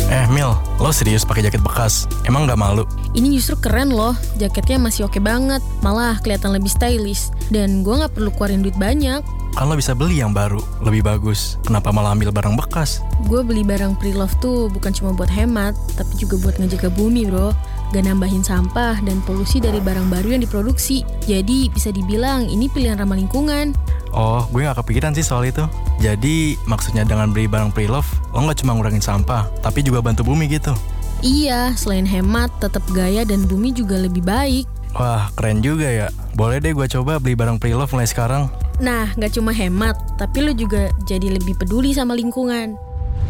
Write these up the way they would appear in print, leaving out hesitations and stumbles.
Mil, lo serius pakai jaket bekas? Emang nggak malu? Ini justru keren loh, jaketnya masih oke banget, malah kelihatan lebih stylish. Dan gue gak perlu keluarin duit banyak. Kan lo bisa beli yang baru, lebih bagus. Kenapa malah ambil barang bekas? Gue beli barang pre-love tuh bukan cuma buat hemat, tapi juga buat ngejaga bumi bro. Gak nambahin sampah dan polusi dari barang baru yang diproduksi. Jadi bisa dibilang ini pilihan ramah lingkungan. Oh, gue gak kepikiran sih soal itu. Jadi maksudnya dengan beli barang pre-love, lo gak cuma ngurangin sampah, tapi juga bantu bumi gitu? Iya, selain hemat, tetap gaya dan bumi juga lebih baik. Wah, keren juga ya. Boleh deh gue coba beli barang pre-love mulai sekarang. Nah, gak cuma hemat, tapi lo juga jadi lebih peduli sama lingkungan.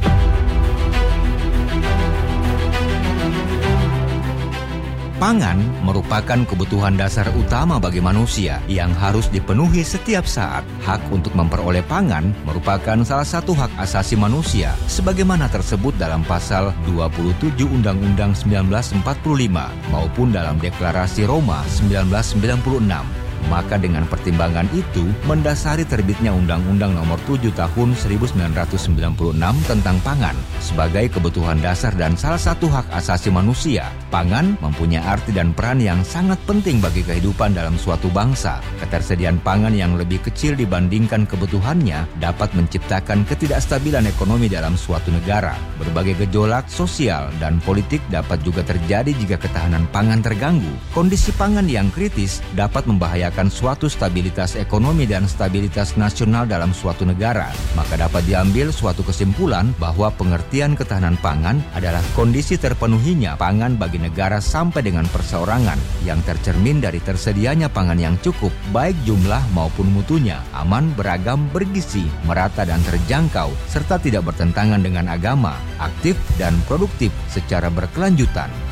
Pangan merupakan kebutuhan dasar utama bagi manusia yang harus dipenuhi setiap saat. Hak untuk memperoleh pangan merupakan salah satu hak asasi manusia, sebagaimana tersebut dalam pasal 27 Undang-Undang 1945 maupun dalam Deklarasi Roma 1996. Maka dengan pertimbangan itu, mendasari terbitnya Undang-Undang Nomor 7 Tahun 1996 tentang pangan sebagai kebutuhan dasar dan salah satu hak asasi manusia. Pangan mempunyai arti dan peran yang sangat penting bagi kehidupan dalam suatu bangsa. Ketersediaan pangan yang lebih kecil dibandingkan kebutuhannya dapat menciptakan ketidakstabilan ekonomi dalam suatu negara. Berbagai gejolak sosial dan politik dapat juga terjadi jika ketahanan pangan terganggu. Kondisi pangan yang kritis dapat membahayakan suatu stabilitas ekonomi dan stabilitas nasional dalam suatu negara. Maka dapat diambil suatu kesimpulan bahwa pengertian ketahanan pangan adalah kondisi terpenuhinya pangan bagi negara sampai dengan perseorangan yang tercermin dari tersedianya pangan yang cukup, baik jumlah maupun mutunya, aman, beragam, bergizi, merata dan terjangkau, serta tidak bertentangan dengan agama, aktif dan produktif secara berkelanjutan.